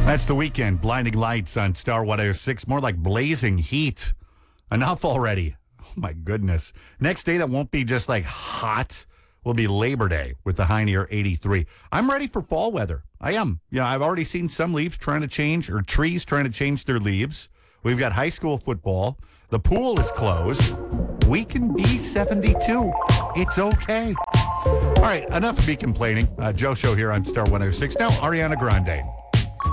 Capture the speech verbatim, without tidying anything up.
That's the weekend. Blinding lights on Star one oh six. More like blazing heat. Enough already. Oh, my goodness. Next day that won't be just like hot will be Labor Day with the high near eighty-three. I'm ready for fall weather. I am. You know, I've already seen some leaves trying to change, or trees trying to change their leaves. We've got high school football. The pool is closed. We can be seventy-two. It's okay. All right, enough of me complaining. Uh, Joe Show here on Star one oh six. Now, Ariana Grande.